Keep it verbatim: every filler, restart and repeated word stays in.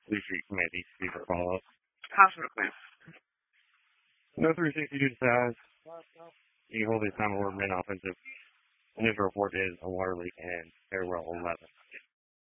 Please treat command D C for follow-up. Hospital, please. No three sixty-two to size. You hold the assignment order in offensive. Initial report is a water leak and airwell eleven.